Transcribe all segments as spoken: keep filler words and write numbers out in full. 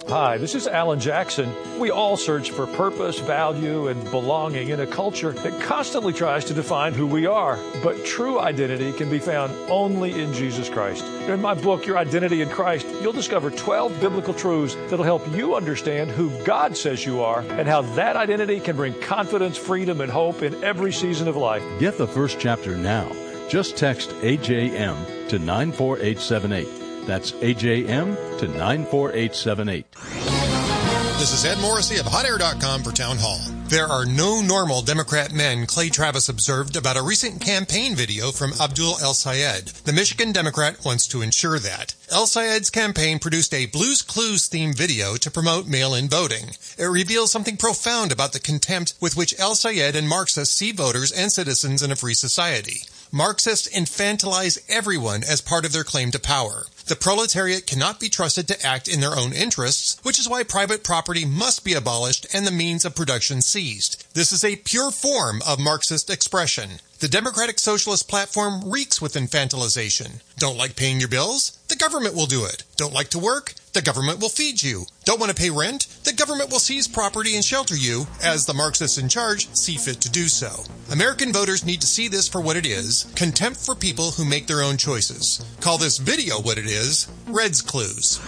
Hi, this is Alan Jackson. We all search for purpose, value, and belonging in a culture that constantly tries to define who we are. But true identity can be found only in Jesus Christ. In my book, Your Identity in Christ, you'll discover twelve biblical truths that'll help you understand who God says you are and how that identity can bring confidence, freedom, and hope in every season of life. Get the first chapter now. Just text A J M to nine four eight seven eight. That's A J M to nine four eight seven eight. This is Ed Morrissey of hot air dot com for Town Hall. There are no normal Democrat men, Clay Travis observed about a recent campaign video from Abdul El-Sayed. The Michigan Democrat wants to ensure that. El-Sayed's campaign produced a Blue's Clues themed video to promote mail-in voting. It reveals something profound about the contempt with which El-Sayed and Marxists see voters and citizens in a free society. Marxists infantilize everyone as part of their claim to power. The proletariat cannot be trusted to act in their own interests, which is why private property must be abolished and the means of production seized. This is a pure form of Marxist expression. The Democratic Socialist platform reeks with infantilization. Don't like paying your bills? The government will do it. Don't like to work? The government will feed you. Don't want to pay rent? The government will seize property and shelter you, as the Marxists in charge see fit to do so. American voters need to see this for what it is, contempt for people who make their own choices. Call this video what it is, Red's Clues.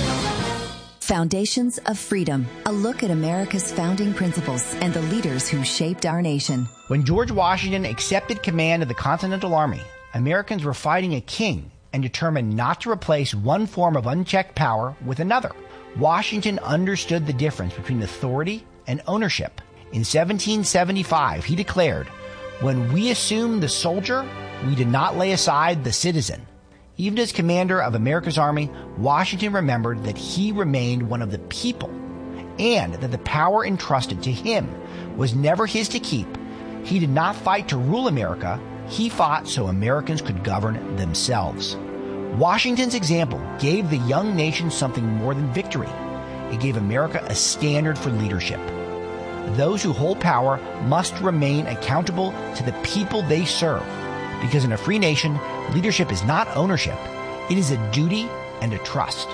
Foundations of Freedom, a look at America's founding principles and the leaders who shaped our nation. When George Washington accepted command of the Continental Army, Americans were fighting a king and determined not to replace one form of unchecked power with another. Washington understood the difference between authority and ownership. In seventeen seventy-five, he declared, "When we assumed the soldier, we did not lay aside the citizen." Even as commander of America's Army, Washington remembered that he remained one of the people and that the power entrusted to him was never his to keep. He did not fight to rule America. He fought so Americans could govern themselves. Washington's example gave the young nation something more than victory. It gave America a standard for leadership. Those who hold power must remain accountable to the people they serve, because in a free nation, leadership is not ownership. It is a duty and a trust.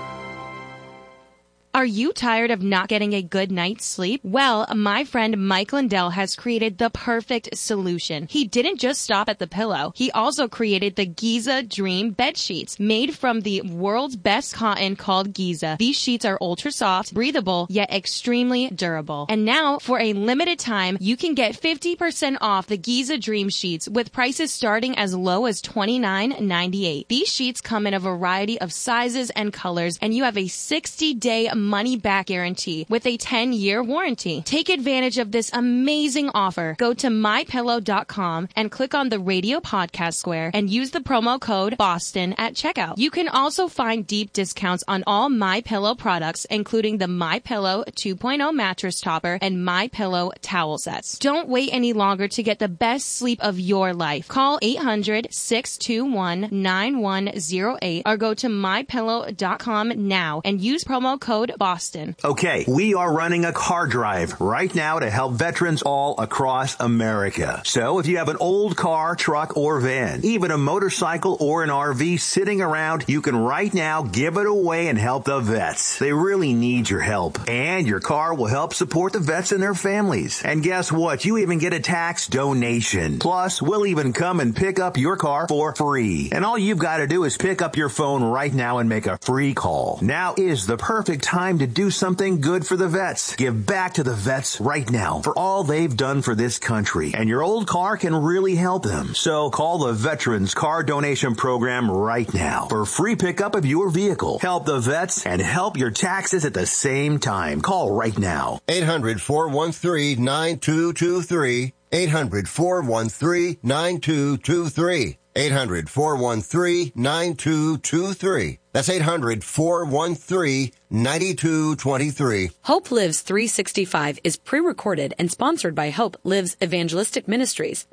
Are you tired of not getting a good night's sleep? Well, my friend Mike Lindell has created the perfect solution. He didn't just stop at the pillow. He also created the Giza Dream bed sheets, made from the world's best cotton called Giza. These sheets are ultra soft, breathable, yet extremely durable. And now, for a limited time, you can get fifty percent off the Giza Dream sheets with prices starting as low as twenty-nine ninety-eight. These sheets come in a variety of sizes and colors, and you have a sixty-day money-back guarantee with a ten-year warranty. Take advantage of this amazing offer. Go to my pillow dot com and click on the radio podcast square and use the promo code BOSTON at checkout. You can also find deep discounts on all MyPillow products, including the MyPillow two point oh mattress topper and MyPillow towel sets. Don't wait any longer to get the best sleep of your life. Call eight hundred, six two one, nine one zero eight or go to my pillow dot com now and use promo code Boston. Okay, we are running a car drive right now to help veterans all across America. So if you have an old car, truck, or van, even a motorcycle or an R V sitting around, you can right now give it away and help the vets. They really need your help. And your car will help support the vets and their families. And guess what? You even get a tax donation. Plus, we'll even come and pick up your car for free. And all you've got to do is pick up your phone right now and make a free call. Now is the perfect time to do something good for the vets. Give back to the vets right now for all they've done for this country. And your old car can really help them. So call the Veterans Car Donation Program right now for free pickup of your vehicle. Help the vets and help your taxes at the same time. Call right now. eight hundred, four one three, nine two two three. eight hundred, four one three, nine two two three. eight hundred, four one three, nine two two three. That's eight hundred, four one three, nine two two three. Hope Lives three sixty-five is pre-recorded and sponsored by Hope Lives Evangelistic Ministries.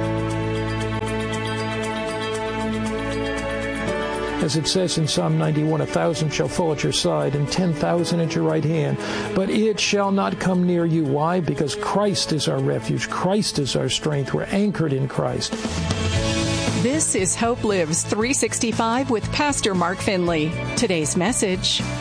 As it says in Psalm ninety-one, a thousand shall fall at your side and ten thousand at your right hand, but it shall not come near you. Why? Because Christ is our refuge. Christ is our strength. We're anchored in Christ. This is Hope Lives three sixty-five with Pastor Mark Finley. Today's message: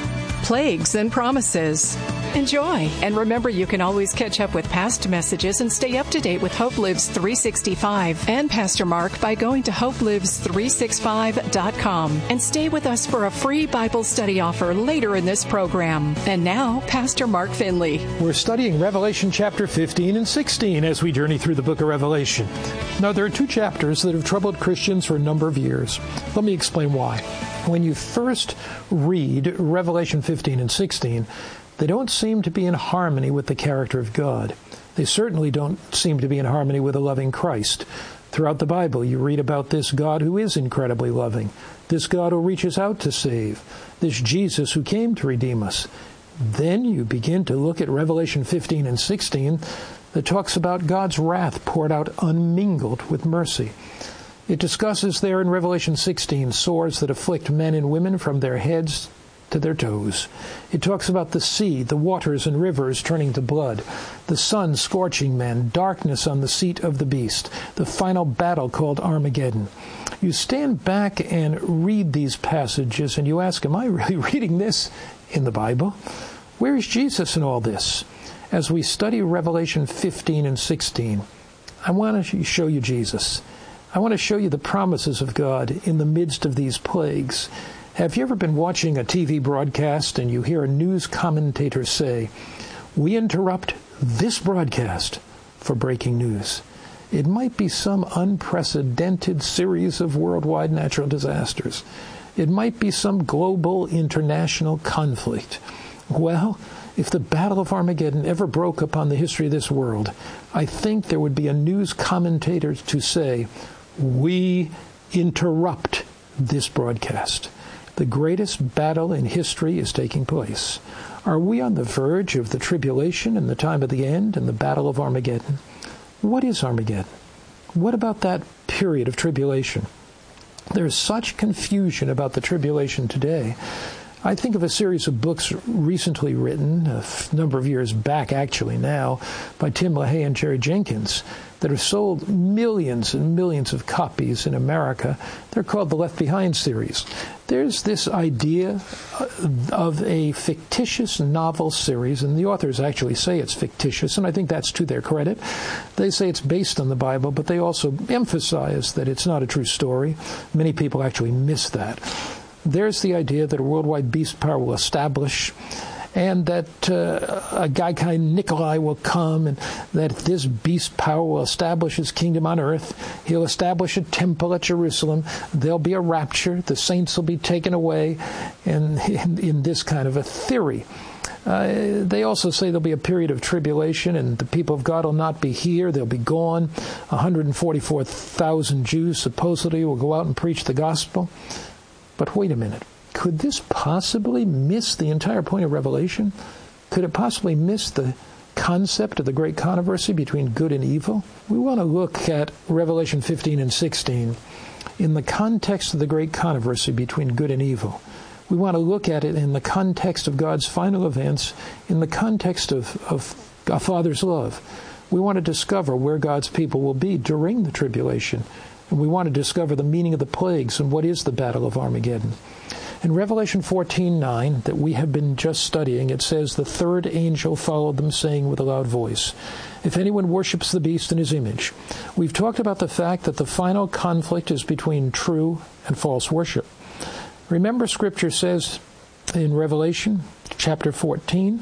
Plagues and Promises. Enjoy, and remember you can always catch up with past messages and stay up to date with Hope Lives three sixty-five and Pastor Mark by going to hope lives three sixty-five dot com and stay with us for a free Bible study offer later in this program. And now, Pastor Mark Finley. We're studying Revelation chapter fifteen and sixteen as we journey through the book of Revelation. Now, there are two chapters that have troubled Christians for a number of years. Let me explain why. When you first read Revelation fifteen and sixteen, they don't seem to be in harmony with the character of God. They certainly don't seem to be in harmony with a loving Christ. Throughout the Bible, you read about this God who is incredibly loving, this God who reaches out to save, this Jesus who came to redeem us. Then you begin to look at Revelation fifteen and sixteen that talks about God's wrath poured out unmingled with mercy. It discusses there in Revelation sixteen sores that afflict men and women from their heads to their toes. It talks about the sea, the waters and rivers turning to blood, the sun scorching men, darkness on the seat of the beast, the final battle called Armageddon. You stand back and read these passages and you ask, am I really reading this in the Bible? Where is Jesus in all this? As we study Revelation fifteen and sixteen, I want to show you Jesus. I want to show you the promises of God in the midst of these plagues. Have you ever been watching a T V broadcast and you hear a news commentator say, "We interrupt this broadcast for breaking news"? It might be some unprecedented series of worldwide natural disasters. It might be some global international conflict. Well, if the Battle of Armageddon ever broke upon the history of this world, I think there would be a news commentator to say, "We interrupt this broadcast." The greatest battle in history is taking place. Are we on the verge of the tribulation and the time of the end and the Battle of Armageddon? What is Armageddon? What about that period of tribulation? There's such confusion about the tribulation today. I think of a series of books recently written, a f- number of years back actually now, by Tim LaHaye and Jerry Jenkins, that have sold millions and millions of copies in America. They're called the Left Behind series. There's this idea of a fictitious novel series, and the authors actually say it's fictitious, and I think that's to their credit. They say it's based on the Bible, but they also emphasize that it's not a true story. Many people actually miss that. There's the idea that a worldwide beast power will establish, and that uh, a guy kind Nikolai will come, and that this beast power will establish his kingdom on earth. He'll establish a temple at Jerusalem. There'll be a rapture. The saints will be taken away, and in, in this kind of a theory. Uh, they also say there'll be a period of tribulation, and the people of God will not be here. They'll be gone. one hundred forty-four thousand Jews supposedly will go out and preach the gospel. But wait a minute. Could this possibly miss the entire point of Revelation? Could it possibly miss the concept of the great controversy between good and evil? We want to look at Revelation fifteen and sixteen in the context of the great controversy between good and evil. We want to look at it in the context of God's final events, in the context of, of a Father's love. We want to discover where God's people will be during the tribulation. And we want to discover the meaning of the plagues and what is the Battle of Armageddon. In Revelation fourteen nine, that we have been just studying, it says, "The third angel followed them, saying with a loud voice, 'If anyone worships the beast in his image.'" We've talked about the fact that the final conflict is between true and false worship. Remember, Scripture says in Revelation chapter fourteen,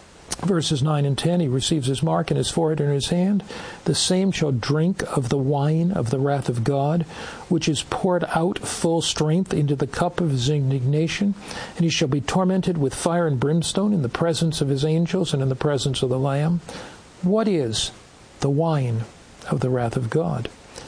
verses nine and ten, "He receives his mark in his forehead and in his hand. The same shall drink of the wine of the wrath of God, which is poured out full strength into the cup of his indignation. And he shall be tormented with fire and brimstone in the presence of his angels and in the presence of the Lamb." What is the wine of the wrath of God?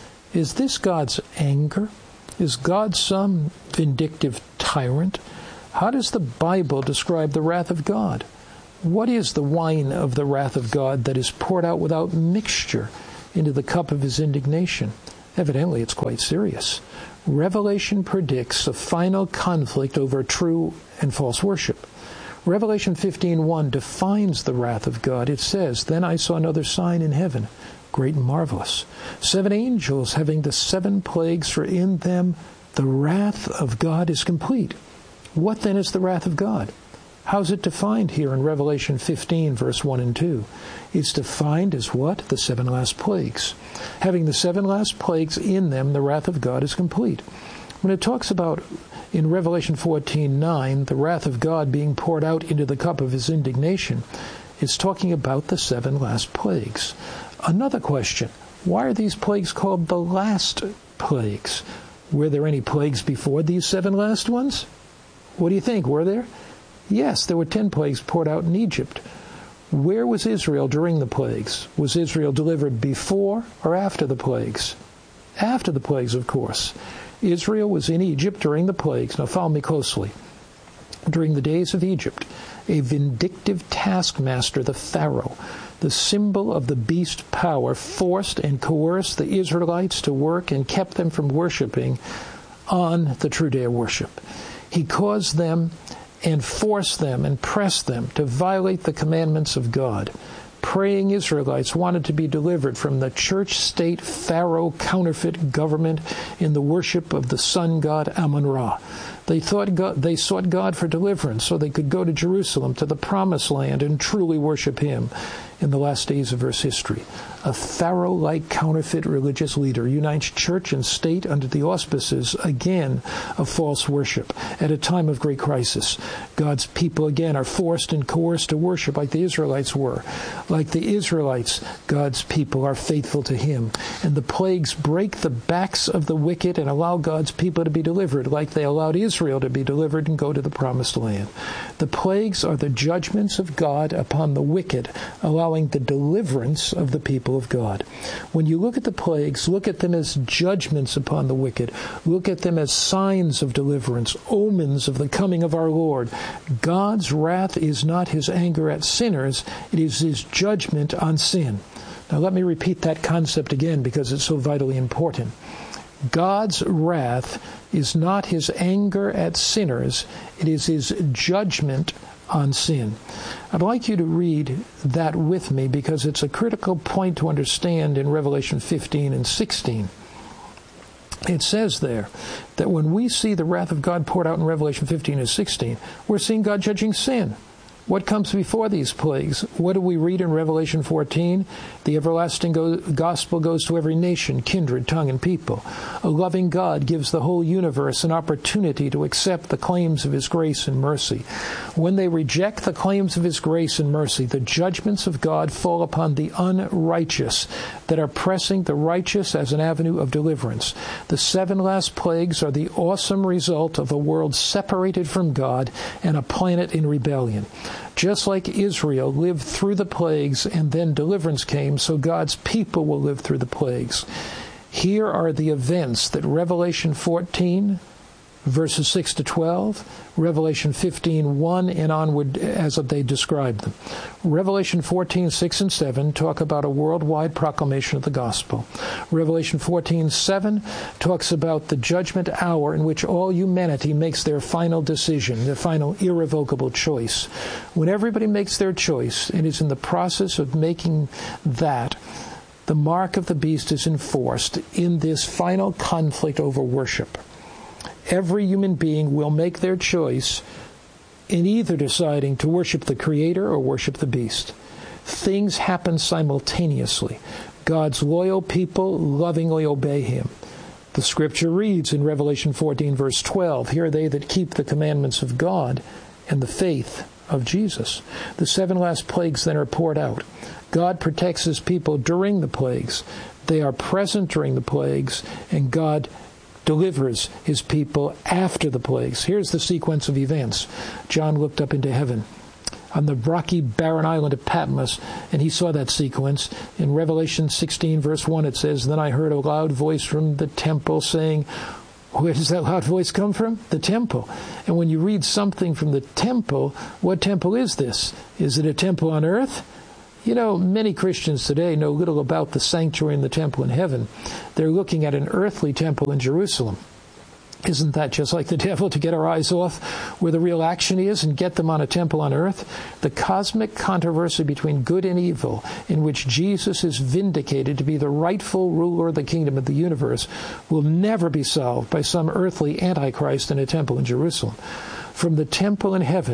Is this God's anger? Is God some vindictive tyrant? How does the Bible describe the wrath of God? What is the wine of the wrath of God that is poured out without mixture into the cup of his indignation? Evidently, it's quite serious. Revelation predicts a final conflict over true and false worship. Revelation fifteen one defines the wrath of God. It says, "Then I saw another sign in heaven, great and marvelous. Seven angels having the seven plagues, for in them the wrath of God is complete." What then is the wrath of God? How's it defined here in Revelation fifteen, verse one and two? It's defined as what? The seven last plagues. Having the seven last plagues in them, the wrath of God is complete. When it talks about, in Revelation fourteen nine, the wrath of God being poured out into the cup of his indignation, it's talking about the seven last plagues. Another question, why are these plagues called the last plagues? Were there any plagues before these seven last ones? What do you think, were there? Yes, there were ten plagues poured out in Egypt. Where was Israel during the plagues? Was Israel delivered before or after the plagues? After the plagues, of course. Israel was in Egypt during the plagues. Now follow me closely. During the days of Egypt, a vindictive taskmaster, the Pharaoh, the symbol of the beast power, forced and coerced the Israelites to work and kept them from worshiping on the true day of worship. He caused them and forced them and pressed them to violate the commandments of God. Praying Israelites wanted to be delivered from the church-state Pharaoh counterfeit government in the worship of the sun god Amun-Ra. They thought God, they sought God for deliverance so they could go to Jerusalem, to the promised land, and truly worship him in the last days of Earth's history. A Pharaoh-like counterfeit religious leader unites church and state under the auspices, again, of false worship. At a time of great crisis, God's people, again, are forced and coerced to worship like the Israelites were. Like the Israelites, God's people are faithful to him. And the plagues break the backs of the wicked and allow God's people to be delivered, like they allowed Israel to be delivered and go to the promised land. The plagues are the judgments of God upon the wicked, allowing the deliverance of the people of God. When you look at the plagues, look at them as judgments upon the wicked. Look at them as signs of deliverance, omens of the coming of our Lord. God's wrath is not his anger at sinners, it is his judgment on sin. Now let me repeat that concept again because it's so vitally important. God's wrath is not his anger at sinners, it is his judgment on sin. I'd like you to read that with me because it's a critical point to understand in Revelation fifteen and sixteen. It says there that when we see the wrath of God poured out in Revelation fifteen and sixteen, we're seeing God judging sin. What comes before these plagues? What do we read in Revelation fourteen? The everlasting go- gospel goes to every nation, kindred, tongue, and people. A loving God gives the whole universe an opportunity to accept the claims of his grace and mercy. When they reject the claims of his grace and mercy, the judgments of God fall upon the unrighteous that are pressing the righteous as an avenue of deliverance. The seven last plagues are the awesome result of a world separated from God and a planet in rebellion. Just like Israel lived through the plagues and then deliverance came, so God's people will live through the plagues. Here are the events that Revelation fourteen, verses six to twelve, Revelation fifteen, one, and onward as they describe them. Revelation fourteen, six and seven talk about a worldwide proclamation of the gospel. Revelation fourteen, seven talks about the judgment hour in which all humanity makes their final decision, their final irrevocable choice. When everybody makes their choice and is in the process of making that, the mark of the beast is enforced in this final conflict over worship. Every human being will make their choice in either deciding to worship the Creator or worship the beast. Things happen simultaneously. God's loyal people lovingly obey him. The scripture reads in Revelation fourteen, verse twelve, "Here are they that keep the commandments of God and the faith of Jesus." The seven last plagues then are poured out. God protects his people during the plagues. They are present during the plagues, and God delivers his people after the plagues. Here's the sequence of events. John looked up into heaven on the rocky, barren island of Patmos, and he saw that sequence. In Revelation sixteen, verse one, it says, "Then I heard a loud voice from the temple saying," where does that loud voice come from? The temple. And when you read something from the temple, what temple is this? Is it a temple on earth? You know, many Christians today know little about the sanctuary and the temple in heaven. They're looking at an earthly temple in Jerusalem. Isn't that just like the devil, to get our eyes off where the real action is and get them on a temple on earth? The cosmic controversy between good and evil, in which Jesus is vindicated to be the rightful ruler of the kingdom of the universe, will never be solved by some earthly antichrist in a temple in Jerusalem. From the temple in heaven,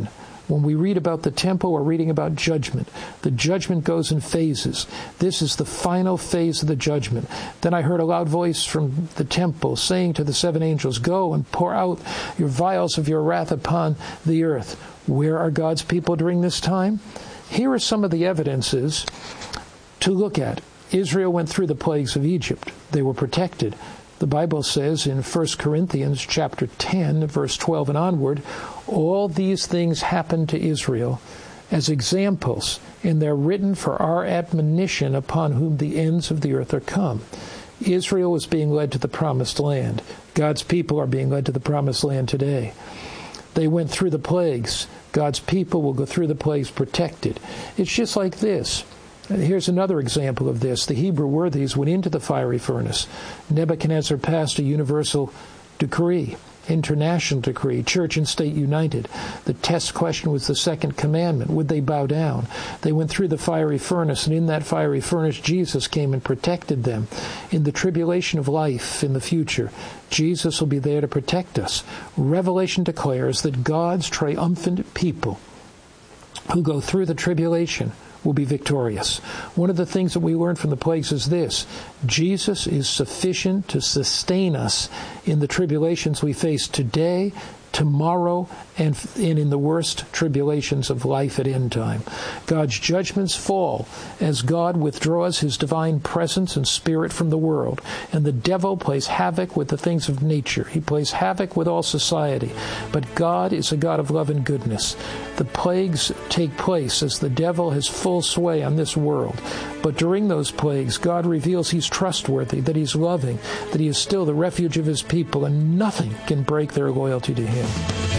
When we read about the temple, we're reading about judgment. The judgment goes in phases. This is the final phase of the judgment. Then I heard a loud voice from the temple saying to the seven angels, "Go and pour out your vials of your wrath upon the earth." Where are God's people during this time? Here are some of the evidences to look at. Israel went through the plagues of Egypt. They were protected. The Bible says in First Corinthians chapter ten, verse twelve and onward, all these things happened to Israel as examples, and they're written for our admonition upon whom the ends of the earth are come. Israel was being led to the promised land. God's people are being led to the promised land today. They went through the plagues. God's people will go through the plagues protected. It's just like this. Here's another example of this. The Hebrew worthies went into the fiery furnace. Nebuchadnezzar passed a universal decree, international decree, church and state united. The test question was the second commandment. Would they bow down? They went through the fiery furnace, and in that fiery furnace, Jesus came and protected them. In the tribulation of life in the future, Jesus will be there to protect us. Revelation declares that God's triumphant people who go through the tribulation will be victorious. One of the things that we learn from the plagues is this: Jesus is sufficient to sustain us in the tribulations we face today, tomorrow, and, and in the worst tribulations of life at end time. God's judgments fall as God withdraws his divine presence and spirit from the world, and the devil plays havoc with the things of nature. He plays havoc with all society. But God is a God of love and goodness. The plagues take place as the devil has full sway on this world. But during those plagues, God reveals he's trustworthy, that he's loving, that he is still the refuge of his people, and nothing can break their loyalty to him.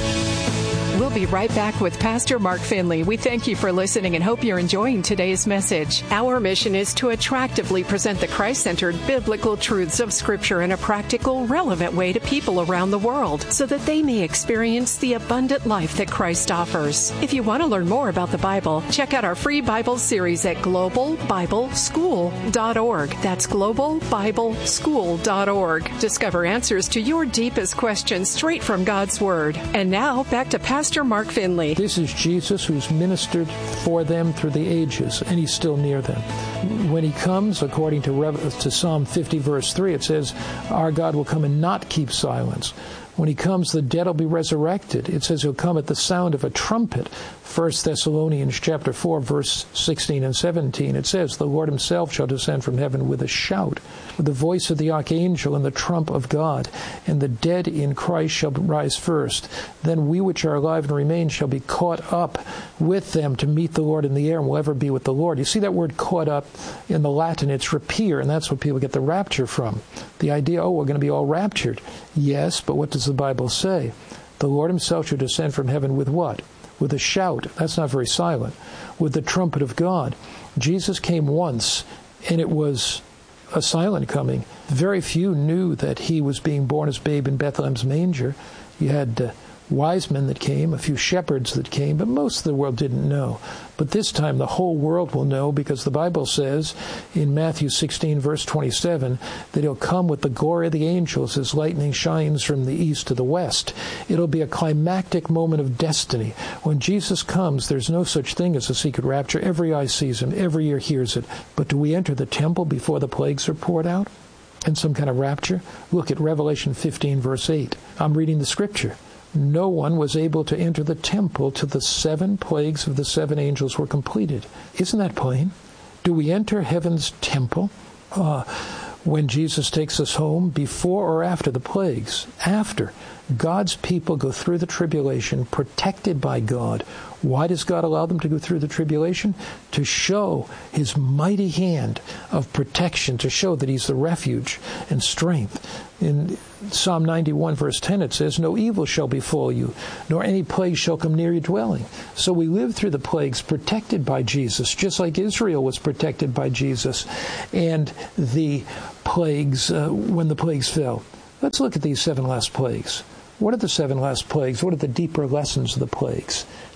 We'll be right back with Pastor Mark Finley. We thank you for listening and hope you're enjoying today's message. Our mission is to attractively present the Christ-centered biblical truths of Scripture in a practical, relevant way to people around the world so that they may experience the abundant life that Christ offers. If you want to learn more about the Bible, check out our free Bible series at global bible school dot org. That's global bible school dot org. Discover answers to your deepest questions straight from God's Word. And now, back to Pastor Pastor Mark Finley. This is Jesus who's ministered for them through the ages, and he's still near them. When he comes, according to, Rev- to Psalm fifty, verse three, it says, our God will come and not keep silence. When he comes, the dead will be resurrected. It says he'll come at the sound of a trumpet. First Thessalonians chapter four, verse sixteen and seventeen. It says, the Lord himself shall descend from heaven with a shout, with the voice of the archangel and the trump of God. And the dead in Christ shall rise first. Then we which are alive and remain shall be caught up with them to meet the Lord in the air, and will ever be with the Lord. You see that word caught up in the Latin, it's rapere, and that's what people get the rapture from. The idea, oh, we're going to be all raptured. Yes, but what does the Bible say? The Lord himself shall descend from heaven with what? With a shout. That's not very silent. With the trumpet of God. Jesus came once, and it was a silent coming. Very few knew that he was being born as babe in Bethlehem's manger. You had uh, wise men that came, a few shepherds that came, but most of the world didn't know. But this time the whole world will know, because the Bible says in Matthew sixteen, verse twenty-seven, that he'll come with the glory of the angels as lightning shines from the east to the west. It'll be a climactic moment of destiny. When Jesus comes, there's no such thing as a secret rapture. Every eye sees him, every ear hears it. But do we enter the temple before the plagues are poured out in some kind of rapture? Look at Revelation fifteen, verse eight. I'm reading the scripture. No one was able to enter the temple till the seven plagues of the seven angels were completed. Isn't that plain? Do we enter heaven's temple uh, when Jesus takes us home, before or after the plagues? After. God's people go through the tribulation, protected by God. Why does God allow them to go through the tribulation? To show his mighty hand of protection, to show that he's the refuge and strength. In Psalm ninety-one, verse ten, it says, no evil shall befall you, nor any plague shall come near your dwelling. So we live through the plagues protected by Jesus, just like Israel was protected by Jesus. And the plagues, uh, when the plagues fell. Let's look at these seven last plagues. What are the seven last plagues? What are the deeper lessons of the plagues?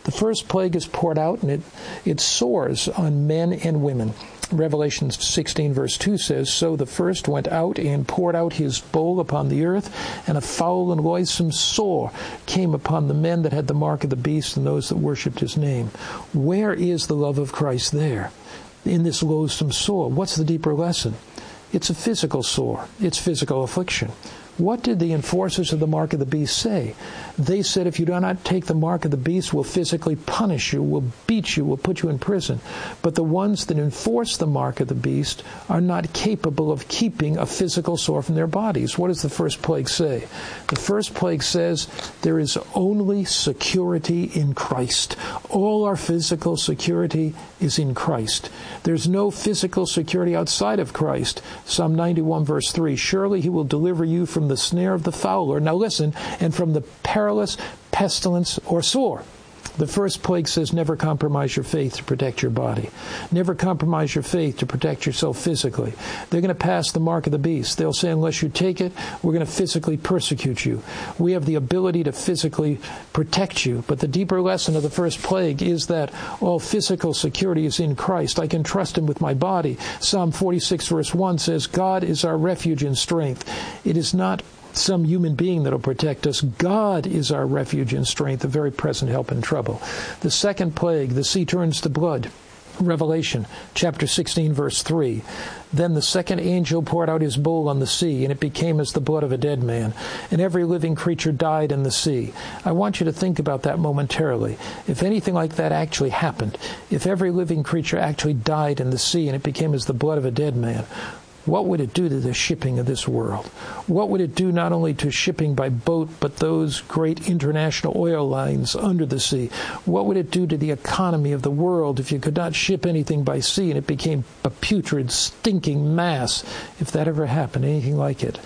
The first plague is poured out, and it, it soars on men and women. Revelation sixteen verse two says, "So the first went out and poured out his bowl upon the earth, and a foul and loathsome sore came upon the men that had the mark of the beast and those that worshipped his name." Where is the love of Christ there? In this loathsome sore. What's the deeper lesson? It's a physical sore. It's physical affliction. What did the enforcers of the mark of the beast say? They said, if you do not take the mark of the beast, we'll physically punish you, we'll beat you, we'll put you in prison. But the ones that enforce the mark of the beast are not capable of keeping a physical sore from their bodies. What does the first plague say? The first plague says there is only security in Christ. All our physical security is in Christ. There's no physical security outside of Christ. Psalm ninety-one verse three, "Surely he will deliver you from the snare of the fowler." Now listen, "and from the perilous pestilence or sore." The first plague says never compromise your faith to protect your body. Never compromise your faith to protect yourself physically. They're going to pass the mark of the beast. They'll say, unless you take it, we're going to physically persecute you. We have the ability to physically protect you. But the deeper lesson of the first plague is that all physical security is in Christ. I can trust him with my body. Psalm forty-six verse one says, "God is our refuge and strength." It is not some human being that will protect us. God is our refuge and strength, a very present help in trouble. The second plague, the sea turns to blood. Revelation chapter sixteen verse three. "Then the second angel poured out his bowl on the sea, and it became as the blood of a dead man, and every living creature died in the sea." I want you to think about that momentarily. If anything like that actually happened, if every living creature actually died in the sea and it became as the blood of a dead man, what would it do to the shipping of this world? What would it do not only to shipping by boat, but those great international oil lines under the sea? What would it do to the economy of the world if you could not ship anything by sea and it became a putrid, stinking mass? If that ever happened, anything like it,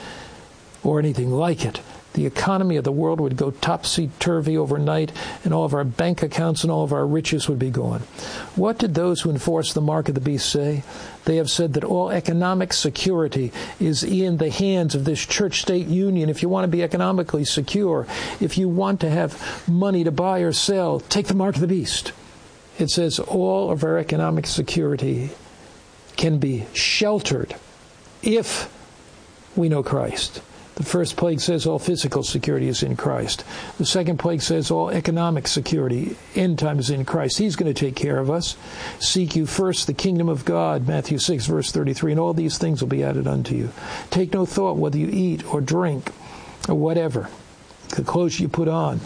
or anything like it, the economy of the world would go topsy-turvy overnight, and all of our bank accounts and all of our riches would be gone. What did those who enforce the mark of the beast say? They have said that all economic security is in the hands of this church-state union. If you want to be economically secure, if you want to have money to buy or sell, take the mark of the beast. It says all of our economic security can be sheltered if we know Christ. The first plague says all physical security is in Christ. The second plague says all economic security, end time, is in Christ. He's going to take care of us. "Seek you first the kingdom of God," Matthew six, verse thirty-three, "and all these things will be added unto you. Take no thought whether you eat or drink or whatever, the clothes you put on.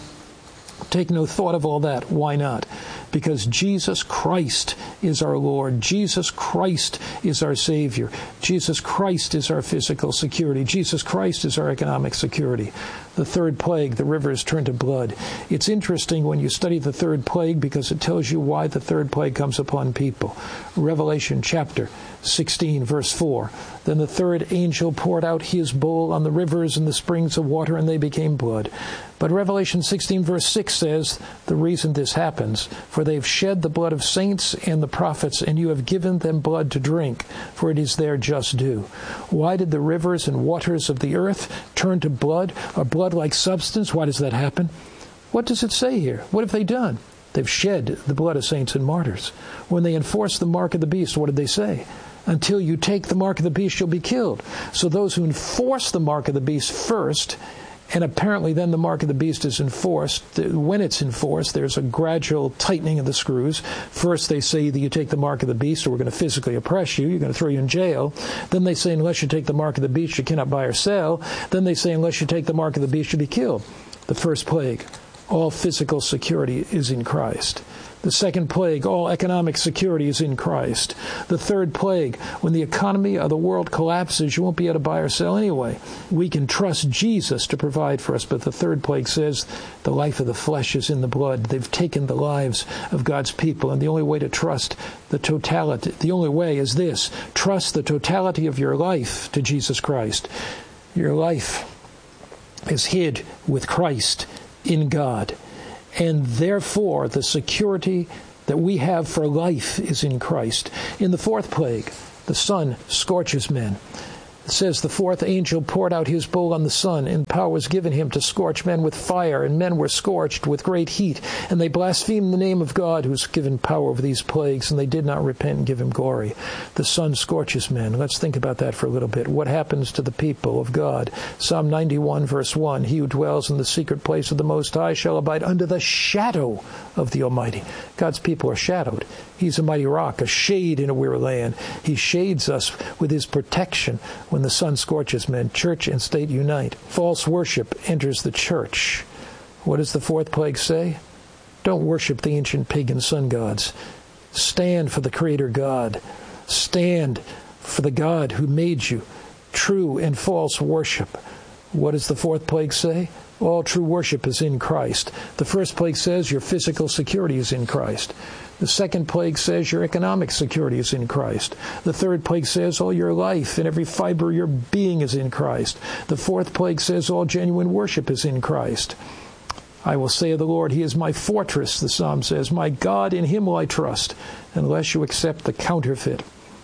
Take no thought of all that." Why not? Because Jesus Christ is our Lord. Jesus Christ is our Savior. Jesus Christ is our physical security. Jesus Christ is our economic security. The third plague, the rivers turn to blood. It's interesting when you study the third plague because it tells you why the third plague comes upon people. Revelation chapter sixteen, verse four. "Then the third angel poured out his bowl on the rivers and the springs of water, and they became blood." But Revelation sixteen, verse six says the reason this happens, "For they've shed the blood of saints and the prophets, and you have given them blood to drink, for it is their just due." Why did the rivers and waters of the earth turn to blood, a blood-like substance? Why does that happen? What does it say here? What have they done? They've shed the blood of saints and martyrs. When they enforced the mark of the beast, what did they say? Until you take the mark of the beast, you'll be killed. So those who enforce the mark of the beast first, and apparently then the mark of the beast is enforced. When it's enforced, there's a gradual tightening of the screws. First they say that you take the mark of the beast or we're going to physically oppress you. You're going to throw you in jail. Then they say unless you take the mark of the beast, you cannot buy or sell. Then they say unless you take the mark of the beast, you'll be killed. The first plague, all physical security is in Christ. The second plague, all economic security is in Christ. The third plague, when the economy of the world collapses, you won't be able to buy or sell anyway. We can trust Jesus to provide for us. But the third plague says the life of the flesh is in the blood. They've taken the lives of God's people. And the only way to trust the totality, the only way is this: trust the totality of your life to Jesus Christ. Your life is hid with Christ in God. And therefore, the security that we have for life is in Christ. In the fourth plague, the sun scorches men. It says, the fourth angel poured out his bowl on the sun, and power was given him to scorch men with fire, and men were scorched with great heat. And they blasphemed the name of God, who's given power over these plagues, and they did not repent and give him glory. The sun scorches men. Let's think about that for a little bit. What happens to the people of God? Psalm ninety-one, verse one, he who dwells in the secret place of the Most High shall abide under the shadow of the Almighty. God's people are shadowed. He's a mighty rock, a shade in a weary land. He shades us with his protection when the sun scorches men. Church and state unite. False worship enters the church. What does the fourth plague say? Don't worship the ancient pagan sun gods. Stand for the Creator God. Stand for the God who made you. True and false worship. What does the fourth plague say? All true worship is in Christ. The first plague says your physical security is in Christ. The second plague says your economic security is in Christ. The third plague says all your life and every fiber of your being is in Christ. The fourth plague says all genuine worship is in Christ. I will say of the Lord, he is my fortress, the psalm says. My God, in him will I trust, unless you accept the counterfeit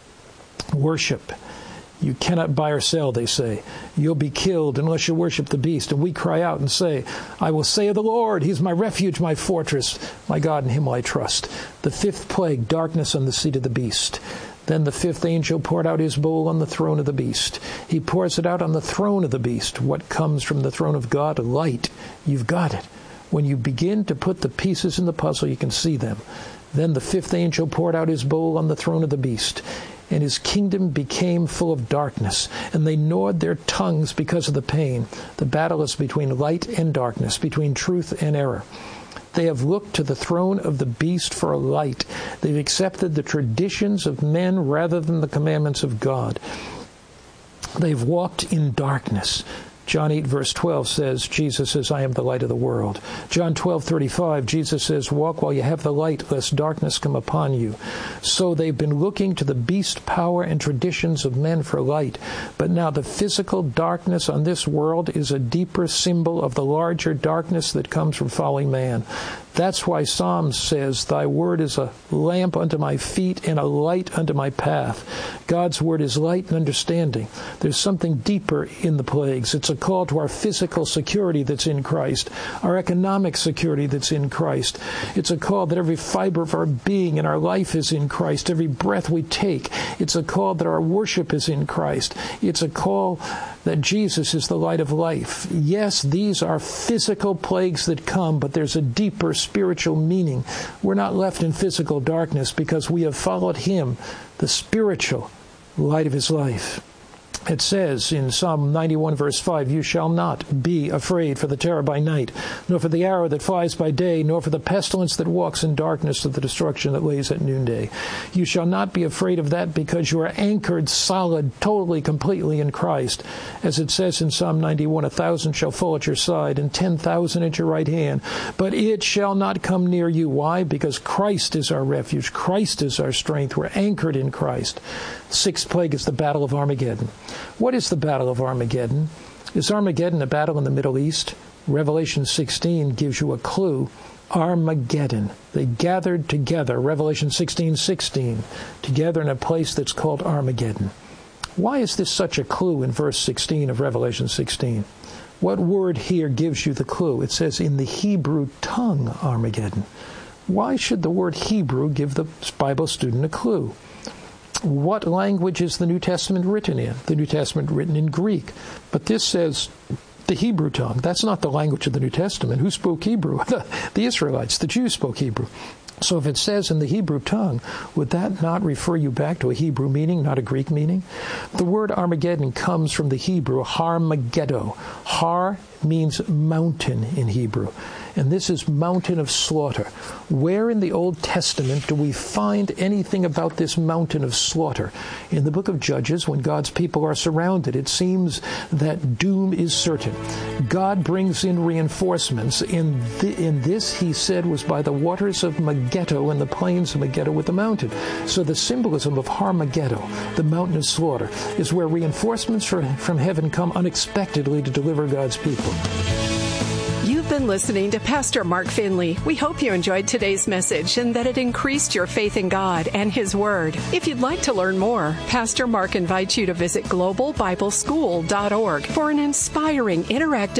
worship. You cannot buy or sell, they say. You'll be killed unless you worship the beast. And we cry out and say, I will say of the Lord, he's my refuge, my fortress. My God, in him will I trust. The fifth plague, darkness on the seat of the beast. Then the fifth angel poured out his bowl on the throne of the beast. He pours it out on the throne of the beast. What comes from the throne of God? Light. You've got it. When you begin to put the pieces in the puzzle, you can see them. Then the fifth angel poured out his bowl on the throne of the beast. And his kingdom became full of darkness, and they gnawed their tongues because of the pain. The battle is between light and darkness, between truth and error. They have looked to the throne of the beast for a light. They've accepted the traditions of men rather than the commandments of God. They've walked in darkness. John eight, verse twelve says, Jesus says, I am the light of the world. John twelve, thirty-five, Jesus says, walk while you have the light, lest darkness come upon you. So they've been looking to the beast power and traditions of men for light. But now the physical darkness on this world is a deeper symbol of the larger darkness that comes from falling man. That's why Psalms says, thy word is a lamp unto my feet and a light unto my path. God's word is light and understanding. There's something deeper in the plagues. It's a call to our physical security that's in Christ, our economic security that's in Christ. It's a call that every fiber of our being and our life is in Christ, every breath we take. It's a call that our worship is in Christ. It's a call that Jesus is the light of life. Yes, these are physical plagues that come, but there's a deeper spiritual meaning. We're not left in physical darkness because we have followed him, the spiritual light of his life. It says in Psalm ninety-one, verse five, you shall not be afraid for the terror by night, nor for the arrow that flies by day, nor for the pestilence that walks in darkness, or the destruction that lays at noonday. You shall not be afraid of that because you are anchored solid, totally, completely in Christ. As it says in Psalm ninety-one, a thousand shall fall at your side and ten thousand at your right hand, but it shall not come near you. Why? Because Christ is our refuge. Christ is our strength. We're anchored in Christ. Sixth plague is the Battle of Armageddon. What is the Battle of Armageddon? Is Armageddon a battle in the Middle East? Revelation sixteen gives you a clue. Armageddon. They gathered together, Revelation sixteen sixteen, together in a place that's called Armageddon. Why is this such a clue in verse sixteen of Revelation sixteen? What word here gives you the clue? It says in the Hebrew tongue, Armageddon. Why should the word Hebrew give the Bible student a clue? What language is the New Testament written in? The New Testament written in Greek. But this says the Hebrew tongue. That's not the language of the New Testament. Who spoke Hebrew? The, the Israelites, the Jews spoke Hebrew. So if it says in the Hebrew tongue, would that not refer you back to a Hebrew meaning, not a Greek meaning? The word Armageddon comes from the Hebrew Har Megiddo. Har means mountain in Hebrew. And this is mountain of slaughter. Where in the Old Testament do we find anything about this mountain of slaughter? In the book of Judges, when God's people are surrounded, it seems that doom is certain. God brings in reinforcements. In, th- in this, he said, was by the waters of Megiddo and the plains of Megiddo with the mountain. So the symbolism of Har Megiddo, the mountain of slaughter, is where reinforcements from, from heaven come unexpectedly to deliver God's people. You've been listening to Pastor Mark Finley. We hope you enjoyed today's message and that it increased your faith in God and His Word. If you'd like to learn more, Pastor Mark invites you to visit global bible school dot org for an inspiring, interactive